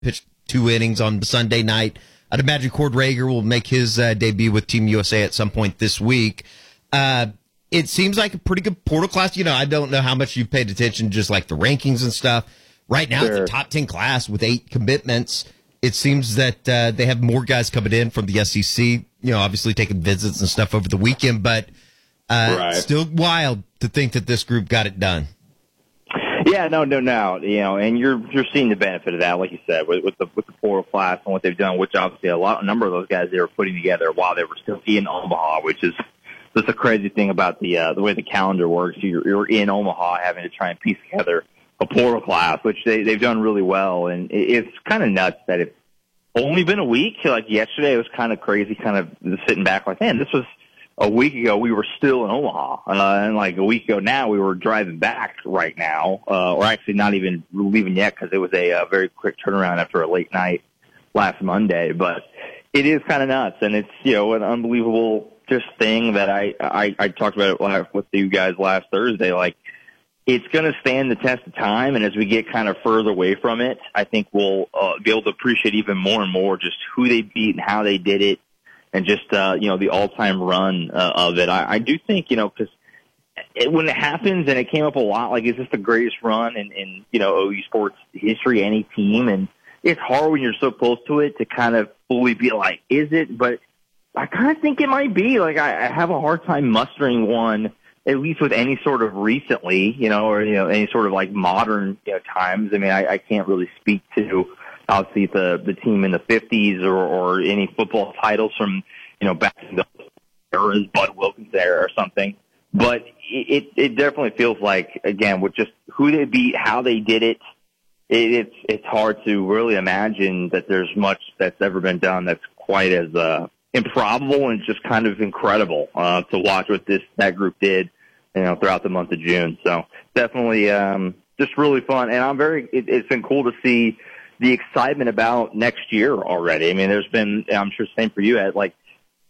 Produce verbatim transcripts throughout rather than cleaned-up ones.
pitched two innings on Sunday night. I'd imagine Cord Rager will make his uh, debut with Team U S A at some point this week. Uh, it seems like a pretty good portal class. You know, I don't know how much you've paid attention, just like the rankings and stuff. Right now, Sure. it's a top ten class with eight commitments. It seems that uh, they have more guys coming in from the S E C, you know, obviously taking visits and stuff over the weekend, but uh, Right. still wild to think that this group got it done. Yeah, no, no, no. You know, and you're you're seeing the benefit of that, like you said, with, with the with the portal class and what they've done. Which obviously a lot, a number of those guys they were putting together while they were still in Omaha, which is just a crazy thing about the uh, the way the calendar works. You're, you're in Omaha having to try and piece together a portal class, which they they've done really well, and it, it's kind of nuts that it's only been a week. Like yesterday, it was kind of crazy, kind of sitting back like, man, this was. A week ago, we were still in Omaha, uh, and like a week ago now, we were driving back right now, uh, or actually not even leaving yet because it was a, uh very quick turnaround after a late night last Monday. But it is kind of nuts, and it's, you know, an unbelievable just thing that I, I, I talked about it with you guys last Thursday. Like, it's going to stand the test of time, and as we get kind of further away from it, I think we'll uh, be able to appreciate even more and more just who they beat and how they did it. And just, uh, you know, the all-time run uh, of it. I, I do think, you know, because when it happens, and it came up a lot, like, is this the greatest run in, in, you know, O U sports history, any team? And it's hard when you're so close to it to kind of fully be like, is it? But I kind of think it might be. Like, I, I have a hard time mustering one, at least with any sort of recently, you know, or, you know, any sort of, like, modern, you know, times. I mean, I, I can't really speak to obviously the the team in the fifties or, or any football titles from, you know, back in the eras, Bud Wilkins there or something. But it it definitely feels like, again, with just who they beat, how they did it, it it's it's hard to really imagine that there's much that's ever been done that's quite as uh, improbable and just kind of incredible uh, to watch what this that group did, you know, throughout the month of June. So definitely um, just really fun, and I'm very. It, it's been cool to see the excitement about next year already. I mean, there's been, I'm sure same for you, Ed, like,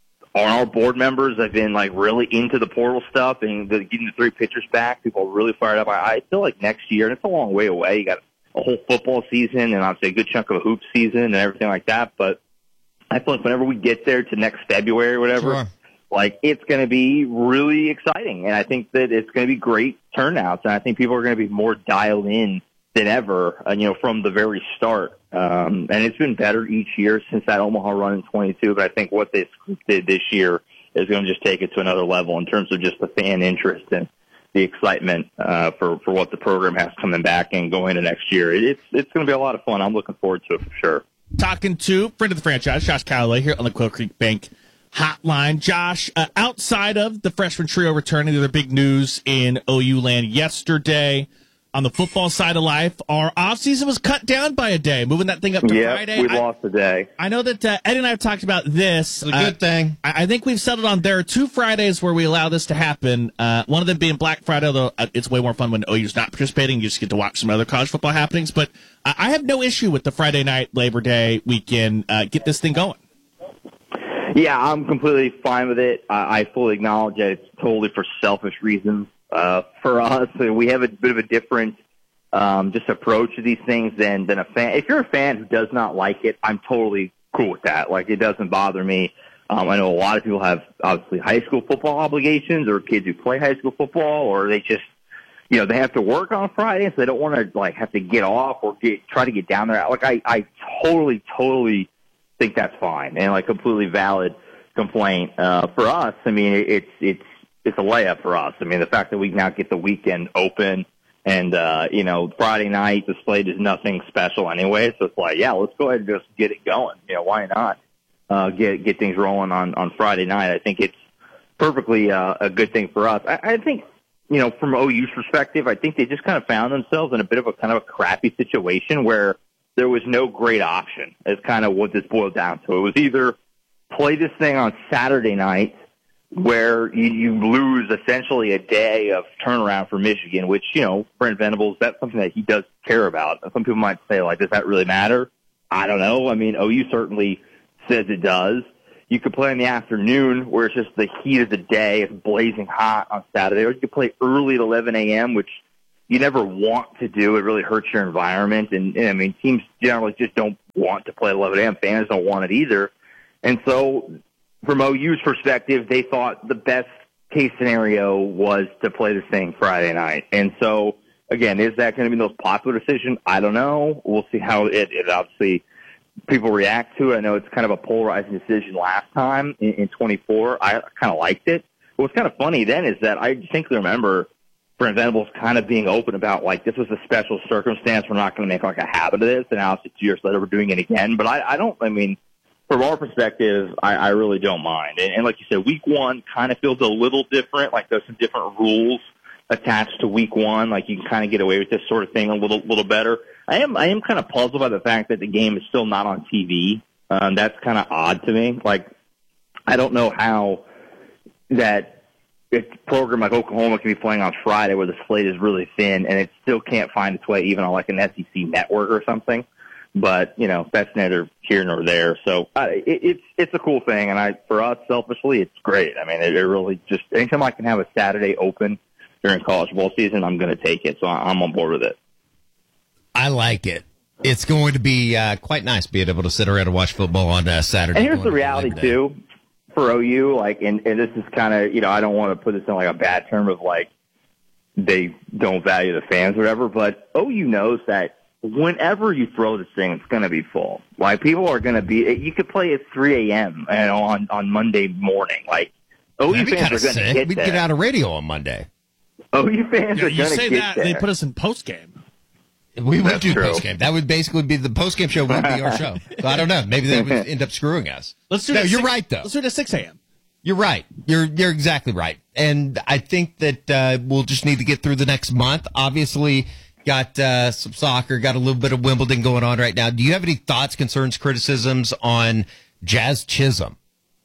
our board members have been, like, really into the portal stuff and the, getting the three pitchers back. People are really fired up. I, I feel like next year, and it's a long way away, you got a whole football season and obviously a good chunk of a hoop season and everything like that. But I feel like whenever we get there to next February or whatever, Sure. like, it's going to be really exciting. And I think that it's going to be great turnouts. And I think people are going to be more dialed in than ever, uh, you know, from the very start. Um, and it's been better each year since that Omaha run in twenty-two. But I think what they did this year is going to just take it to another level in terms of just the fan interest and the excitement uh, for, for what the program has coming back and going into next year. It, it's it's going to be a lot of fun. I'm looking forward to it for sure. Talking to friend of the franchise, Josh Callaway, here on the Quail Creek Bank Hotline. Josh, uh, outside of the freshman trio returning, the other big news in O U land yesterday on the football side of life, our offseason was cut down by a day, moving that thing up to Yep, Friday. we I, lost a day. I know that uh, Eddie and I have talked about this. It's a good uh, thing. I, I think we've settled on there are two Fridays where we allow this to happen. Uh, one of them being Black Friday, although uh, it's way more fun when O U's not participating. You just get to watch some other college football happenings. But uh, I have no issue with the Friday night Labor Day weekend. Uh, get this thing going. Yeah, I'm completely fine with it. I, I fully acknowledge that it's totally for selfish reasons. Uh, for us, we have a bit of a different um, just approach to these things than than a fan. If you're a fan who does not like it, I'm totally cool with that. Like, it doesn't bother me. Um, I know a lot of people have obviously high school football obligations, or kids who play high school football, or they just, you know, they have to work on Friday, so they don't want to like have to get off or get try to get down there. Like, I, I totally, totally think that's fine and like completely valid complaint. Uh, for us, I mean, it's it's it's a layup for us. I mean, the fact that we now get the weekend open. And, uh, you know, Friday night, the slate is nothing special anyway. So it's like, yeah, let's go ahead and just get it going. You know, why not, uh, get, get things rolling on, on Friday night? I think it's perfectly, uh, a good thing for us. I, I think, you know, from O U's perspective, I think they just kind of found themselves in a bit of a kind of a crappy situation where there was no great option. Is kind of what this boiled down to. It was either play this thing on Saturday night, where you, you lose essentially a day of turnaround for Michigan, which, you know, Brent Venables, that's something that he does care about. Some people might say, like, does that really matter? I don't know. I mean, O U certainly says it does. You could play in the afternoon where it's just the heat of the day. It's blazing hot on Saturday. Or you could play early at eleven a.m., which you never want to do. It really hurts your environment. And, and I mean, teams generally just don't want to play eleven a.m. Fans don't want it either. And so from O U's perspective, they thought the best case scenario was to play this thing Friday night. And so, again, is that going to be the most popular decision? I don't know. We'll see how it, it obviously people react to it. I know it's kind of a polarizing decision last time in, in twenty-four. I kind of liked it. What's kind of funny then is that I distinctly remember Brent Venables kind of being open about, like, this was a special circumstance. We're not going to make, like, a habit of this. And now, six years later, we're doing it again. But I, I don't, I mean, from our perspective, I, I really don't mind. And, and like you said, week one kind of feels a little different. Like, there's some different rules attached to week one. Like, you can kind of get away with this sort of thing a little little better. I am I am kind of puzzled by the fact that the game is still not on T V. Um, that's kind of odd to me. Like, I don't know how that a program like Oklahoma can be playing on Friday where the slate is really thin and it still can't find its way even on like an S E C network or something. But, you know, that's neither here nor there. So uh, it, it's it's a cool thing. And I for us, selfishly, it's great. I mean, it, it really just anytime I can have a Saturday open during college bowl season, I'm going to take it. So I'm on board with it. I like it. It's going to be uh, quite nice being able to sit around and watch football on uh, Saturday. And here's the reality, too, for O U, like, and, and this is kind of, you know, I don't want to put this in like a bad term of like they don't value the fans or whatever, but O U knows that whenever you throw this thing, it's going to be full. Like, people are going to be, you could play at three a.m. you know, on, on Monday morning. Like, O U fans are going to get We'd that. get out of radio on Monday. O U fans you, are you going to say get that, there. they put us in post-game. We would That's do true. post-game. That would basically be the post-game show would be our show. So I don't know. Maybe they would end up screwing us. Let's do no, it. you're six, right, though. Let's do it at six a.m. You're right. You're you're exactly right. And I think that uh, we'll just need to get through the next month. Obviously, got uh, some soccer, got a little bit of Wimbledon going on right now. Do you have any thoughts, concerns, criticisms on Jazz Chisholm?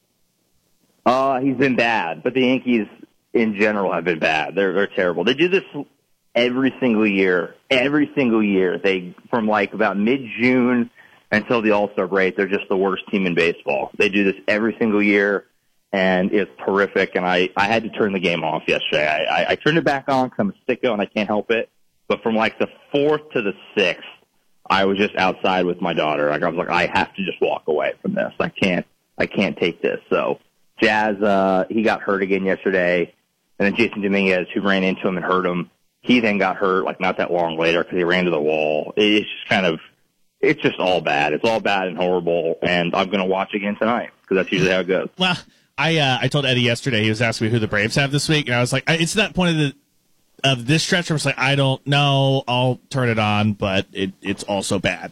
Uh, he's been bad, but the Yankees in general have been bad. They're they're terrible. They do this every single year. Every single year. They from like about mid-June until the All-Star break, they're just the worst team in baseball. They do this every single year, and it's horrific. And I, I had to turn the game off yesterday. I, I, I turned it back on because I'm a sicko and I can't help it. But from like the fourth to the sixth, I was just outside with my daughter. Like I was like, I have to just walk away from this. I can't, I can't take this. So Jazz, uh, he got hurt again yesterday, and then Jason Dominguez, who ran into him and hurt him, he then got hurt like not that long later because he ran to the wall. It's just kind of, it's just all bad. It's all bad and horrible, and I'm going to watch again tonight because that's usually how it goes. Well, I uh, I told Eddie yesterday. He was asking me who the Braves have this week, and I was like, it's that point of the of this stretch where I was like, I don't know. I'll turn it on, but it, it's also bad.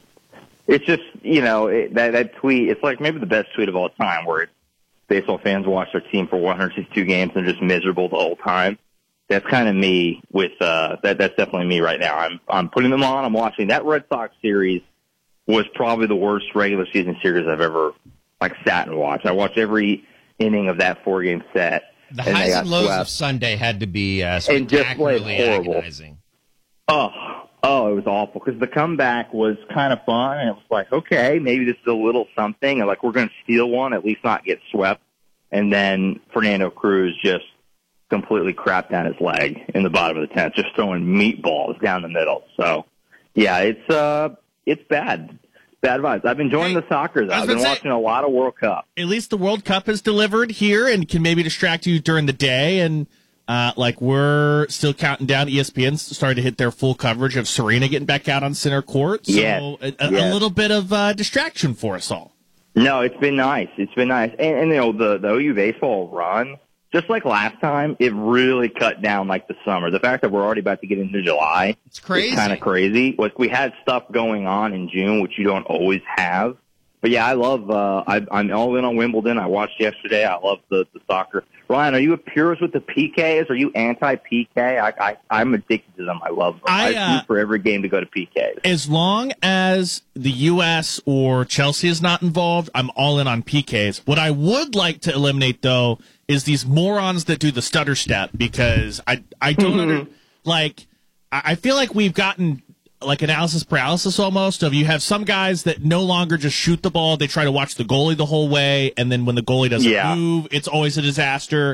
It's just, you know, it, that that tweet. It's like maybe the best tweet of all time, where it's baseball fans watch their team for one hundred sixty-two games and they're just miserable the whole time. That's kind of me with uh that that's definitely me right now. I'm I'm putting them on, I'm watching. That Red Sox series was probably the worst regular season series I've ever like sat and watched. I watched every inning of that four game set. The and highs and lows swept. of Sunday had to be uh, And just played spectacularly horrible. agonizing. Oh, oh, it was awful because the comeback was kind of fun, and it was like, okay, maybe this is a little something, and like we're going to steal one, at least not get swept. And then Fernando Cruz just completely crapped down his leg in the bottom of the tenth, just throwing meatballs down the middle. So, yeah, it's uh, it's bad. Bad vibes. I've been enjoying Hey, the soccer, though. I was I've been gonna say- watching a lot of World Cup. At least the World Cup is delivered here and can maybe distract you during the day. And uh, like we're still counting down. E S P N's started to hit their full coverage of Serena getting back out on center court. So Yes, a, a, yes. a little bit of uh, distraction for us all. No, it's been nice. It's been nice. And, and you know, the, the O U baseball run, just like last time, it really cut down like the summer. The fact that we're already about to get into July It's crazy. is kind of crazy. Like, we had stuff going on in June, which you don't always have. But, yeah, I love uh, – I'm all in on Wimbledon. I watched yesterday. I love the, the soccer. Ryan, are you a purist with the P Ks? Are you anti-P K? I, I, I'm addicted to them. I love them. I, I, uh, root for every game to go to P Ks. As long as the U S or Chelsea is not involved, I'm all in on P Ks. What I would like to eliminate, though, is these morons that do the stutter step, because I I don't under, like I I feel like we've gotten like analysis paralysis almost of you have some guys that no longer just shoot the ball, they try to watch the goalie the whole way, and then when the goalie doesn't Yeah. move, it's always a disaster.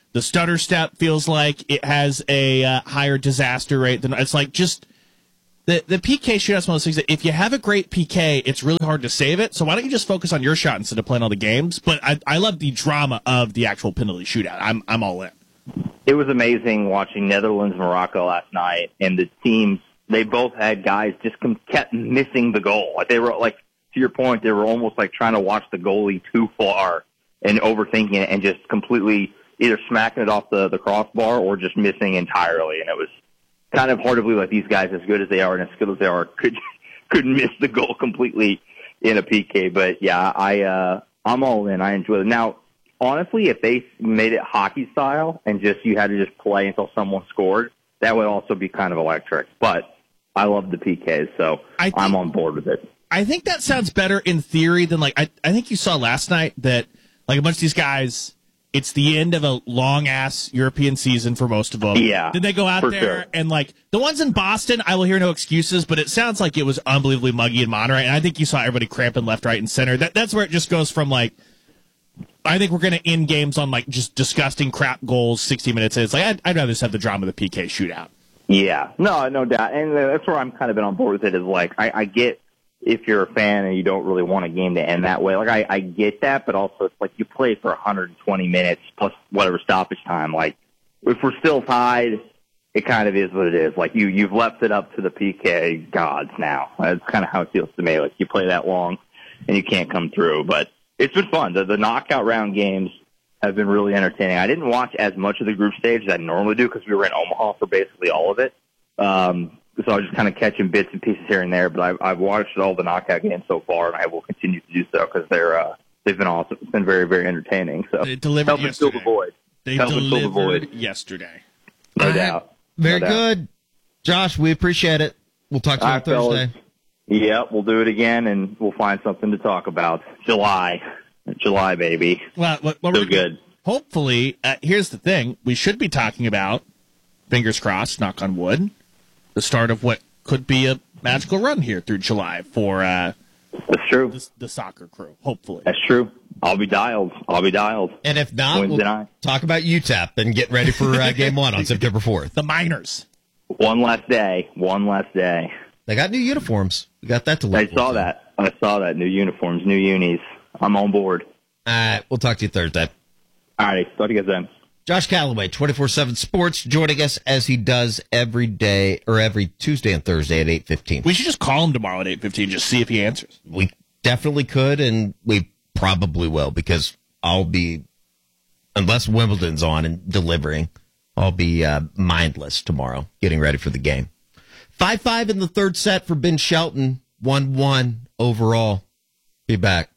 The stutter step feels like it has a uh, higher disaster rate than it's like just the the P K shootout's one of those things that if you have a great P K, it's really hard to save it. So why don't you just focus on your shot instead of playing all the games? But I I love the drama of the actual penalty shootout. I'm I'm all in. It was amazing watching Netherlands Morocco last night, and the teams, they both had guys just kept missing the goal. Like they were like, to your point, they were almost like trying to watch the goalie too far and overthinking it and just completely either smacking it off the, the crossbar or just missing entirely. And it was kind of hard to believe like these guys, as good as they are and as skilled as they are, could could miss the goal completely in a P K. But yeah, I uh, I'm all in. I enjoy it. Now, honestly, if they made it hockey style and just you had to just play until someone scored, that would also be kind of electric. But I love the P Ks, so think, I'm on board with it. I think that sounds better in theory than like I, I think you saw last night that like a bunch of these guys, it's the end of a long ass European season for most of them. Yeah, did they go out there sure. and like the ones in Boston? I will hear no excuses, but it sounds like it was unbelievably muggy in Monterey, and I think you saw everybody cramping left, right, and center. That that's where it just goes from like. I think we're going to end games on like just disgusting crap goals, sixty minutes in. It's like I'd, I'd rather just have the drama of the P K shootout. Yeah, no, no doubt, and that's where I'm kind of been on board with it. Is like I, I get if you're a fan and you don't really want a game to end that way. Like I, I get that, but also it's like you play for one hundred twenty minutes plus whatever stoppage time. Like if we're still tied, it kind of is what it is. Like you, you've left it up to the P K gods now. That's kind of how it feels to me. Like you play that long and you can't come through, but. It's been fun. The, the knockout round games have been really entertaining. I didn't watch as much of the group stage as I normally do because we were in Omaha for basically all of it. Um, so I was just kind of catching bits and pieces here and there. But I've, I've watched all the knockout games so far, and I will continue to do so because they're uh, they've been awesome. It's been very very entertaining. So they delivered helping fill the void. They helping delivered fill the void. yesterday. No right. doubt. Very no doubt. good, Josh. We appreciate it. We'll talk to you All on right, Thursday. Fellas. Yeah, we'll do it again, and we'll find something to talk about. July. July, baby. Well, what, what so we're, good. Hopefully, uh, here's the thing. We should be talking about, fingers crossed, knock on wood, the start of what could be a magical run here through July for uh, That's true. the, the soccer crew, hopefully. That's true. I'll be dialed. I'll be dialed. And if not, Wednesday we'll night. talk about U T E P and get ready for uh, game one on September fourth. The Miners. One last day. One last day. They got new uniforms. We got that to look I forward saw to. that. I saw that. New uniforms, new unis. I'm on board. All right, we'll talk to you Thursday. All right. Talk to you guys then. Josh Calloway, twenty-four seven Sports, joining us as he does every day or every Tuesday and Thursday at eight fifteen. We should just call him tomorrow at eight fifteen and just see if he answers. We definitely could, and we probably will, because I'll be, unless Wimbledon's on and delivering, I'll be uh, mindless tomorrow, getting ready for the game. five five in the third set for Ben Shelton, one one overall. Be back.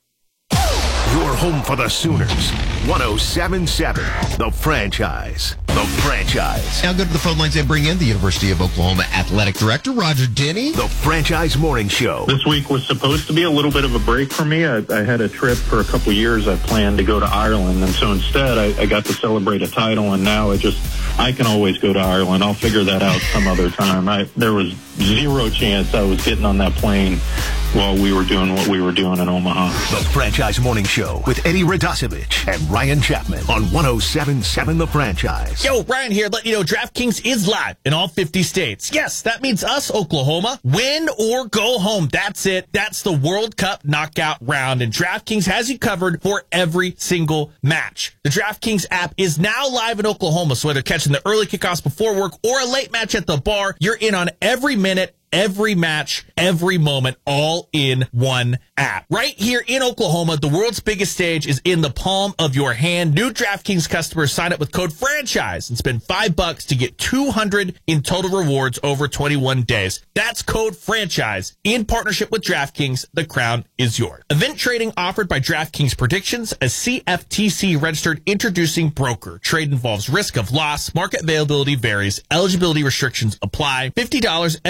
Your home for the Sooners. one oh seven point seven, The Franchise. The Franchise. Now go to the phone lines and bring in the University of Oklahoma Athletic Director, Roger Denny. The Franchise Morning Show. This week was supposed to be a little bit of a break for me. I, I had a trip for a couple years. I planned to go to Ireland, and so instead I, I got to celebrate a title, and now I just, I can always go to Ireland. I'll figure that out some other time. I, there was zero chance I was getting on that plane while we were doing what we were doing in Omaha. The Franchise Morning Show with Eddie Radosevich and Ryan Chapman on one oh seven point seven The Franchise. Yo, Ryan here, letting you know DraftKings is live in all fifty states. Yes, that means us, Oklahoma. Win or go home. That's it. That's the World Cup knockout round, and DraftKings has you covered for every single match. The DraftKings app is now live in Oklahoma, so whether catching the early kickoffs before work or a late match at the bar, you're in on every minute, every match, every moment, all in one app. Right here in Oklahoma, the world's biggest stage is in the palm of your hand. New DraftKings customers sign up with code FRANCHISE and spend five bucks to get two hundred in total rewards over twenty-one days. That's code FRANCHISE. In partnership with DraftKings, the crown is yours. Event trading offered by DraftKings Predictions, a C F T C registered introducing broker. Trade involves risk of loss. Market availability varies. Eligibility restrictions apply. fifty dollars every seven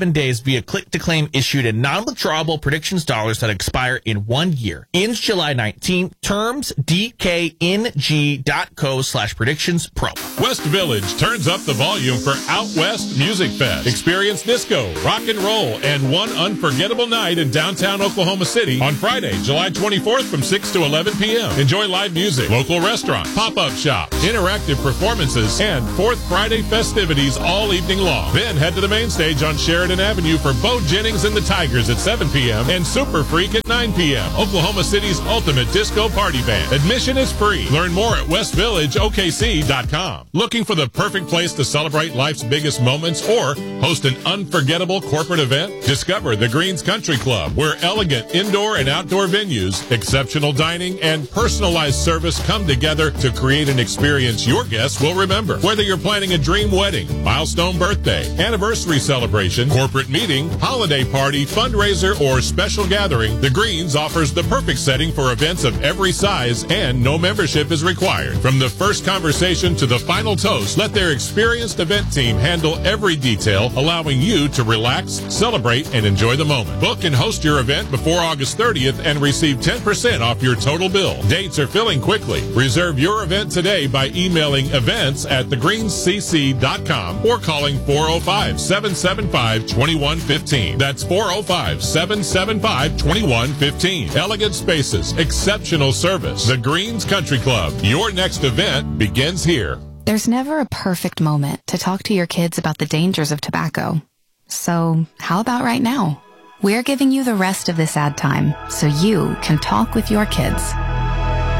seven days via click-to-claim issued in non-withdrawable predictions dollars that expire in one year. Ends July nineteenth. Terms dkng.co slash predictions pro. West Village turns up the volume for Out West Music Fest. Experience disco, rock and roll, and one unforgettable night in downtown Oklahoma City on Friday, July twenty-fourth from six to eleven p.m. Enjoy live music, local restaurants, pop-up shops, interactive performances, and Fourth Friday festivities all evening long. Then head to the main stage on Sheridan Avenue for Bo Jennings and the Tigers at seven p.m. and Super Freak at nine p.m. Oklahoma City's ultimate disco party band. Admission is free. Learn more at west village o k c dot com. Looking for the perfect place to celebrate life's biggest moments or host an unforgettable corporate event? Discover the Greens Country Club, where elegant indoor and outdoor venues, exceptional dining, and personalized service come together to create an experience your guests will remember. Whether you're planning a dream wedding, milestone birthday, anniversary celebration, corporate meeting, holiday party, fundraiser, or special gathering, the Greens offers the perfect setting for events of every size, and no membership is required. From the first conversation to the final toast, let their experienced event team handle every detail, allowing you to relax, celebrate, and enjoy the moment. Book and host your event before August thirtieth and receive ten percent off your total bill. Dates are filling quickly. Reserve your event today by emailing events at the greens c c dot com or calling four oh five, seven seven five, two one one five. That's four oh five, seven seven five, two one one five. Elegant spaces, exceptional service. The Greens Country Club. Your next event begins here. There's never a perfect moment to talk to your kids about the dangers of tobacco. So how about right now? We're giving you the rest of this ad time so you can talk with your kids.